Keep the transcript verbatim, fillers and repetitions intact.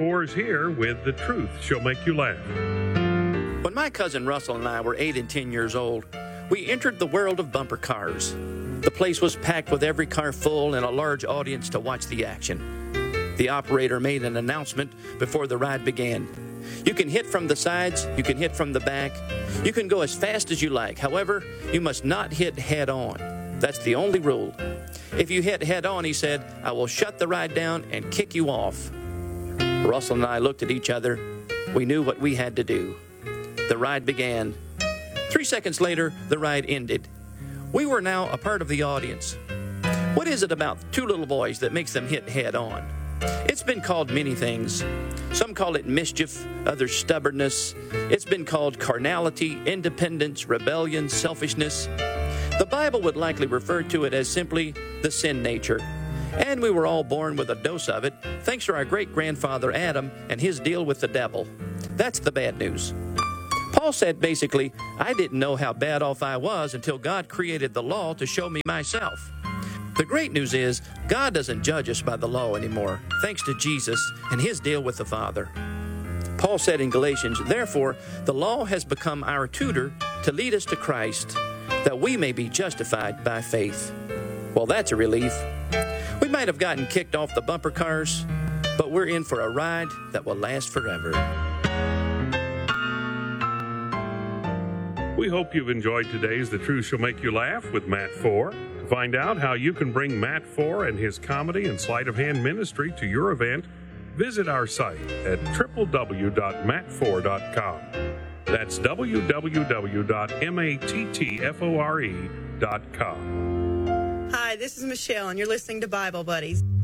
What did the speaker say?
four is here with The Truth Shall Make You Laugh. When my cousin Russell and I were eight and ten years old, we entered the world of bumper cars. The place was packed with every car full and a large audience to watch the action. The operator made an announcement before the ride began. You can hit from the sides, you can hit from the back, you can go as fast as you like. However, you must not hit head on. That's the only rule. If you hit head on, he said, I will shut the ride down and kick you off. Russell and I looked at each other. We knew what we had to do. The ride began. Three seconds later, the ride ended. We were now a part of the audience. What is it about two little boys that makes them hit head on? It's been called many things. Some call it mischief, others stubbornness. It's been called carnality, independence, rebellion, selfishness. The Bible would likely refer to it as simply the sin nature. And we were all born with a dose of it, thanks to our great-grandfather Adam and his deal with the devil. That's the bad news. Paul said basically, I didn't know how bad off I was until God created the law to show me myself. The great news is, God doesn't judge us by the law anymore, thanks to Jesus and his deal with the Father. Paul said in Galatians, therefore, the law has become our tutor to lead us to Christ, that we may be justified by faith. Well, that's a relief. We might have gotten kicked off the bumper cars, but we're in for a ride that will last forever. We hope you've enjoyed today's The Truth Shall Make You Laugh with Matt Four. To find out how you can bring Matt Four and his comedy and sleight of hand ministry to your event, visit our site at w w w dot matt four dot com. That's w w w dot mattfore dot com. Hi, this is Michelle, and you're listening to Bible Buddies.